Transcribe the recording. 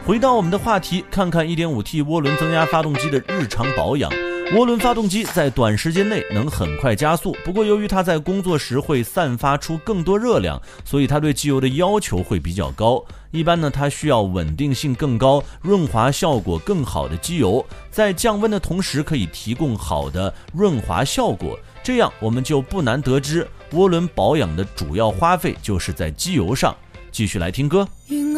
回到我们的话题，看看 1.5T 涡轮增压发动机的日常保养。涡轮发动机在短时间内能很快加速，不过由于它在工作时会散发出更多热量，所以它对机油的要求会比较高。一般呢，它需要稳定性更高、润滑效果更好的机油，在降温的同时可以提供好的润滑效果。这样我们就不难得知，涡轮保养的主要花费就是在机油上。继续来听歌。